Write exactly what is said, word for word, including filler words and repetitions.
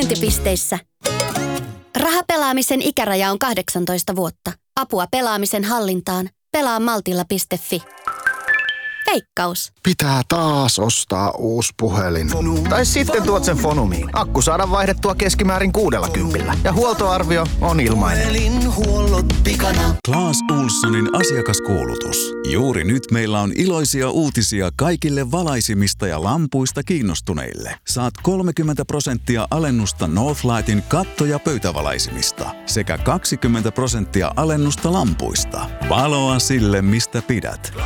Myyntipisteissä. Rahapelaamisen ikäraja on kahdeksantoista vuotta. Apua pelaamisen hallintaan. Pelaa maltilla piste fi. Veikkaus. Pitää taas ostaa uusi puhelin. Tai sitten tuot sen Fonumiin. Akku saadaan vaihdettua keskimäärin kuudella kympillä. Ja huoltoarvio on ilmainen. Clas Ohlsonin asiakaskuulutus. Juuri nyt meillä on iloisia uutisia kaikille valaisimista ja lampuista kiinnostuneille. Saat kolmekymmentä prosenttia alennusta Northlightin katto- ja pöytävalaisimista sekä kaksikymmentä prosenttia alennusta lampuista. Valoa sille, mistä pidät.